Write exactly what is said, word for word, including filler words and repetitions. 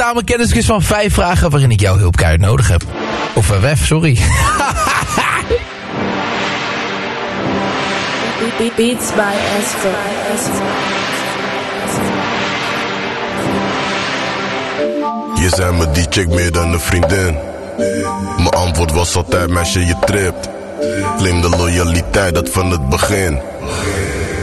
samen kennisquiz van vijf vragen waarin ik jouw hulp keihard nodig heb. Of uh, Wef, sorry. Beats by Esco. Je zei me die chick meer dan een vriendin. Mijn antwoord was altijd meisje je tript. Claim de loyaliteit dat van het begin.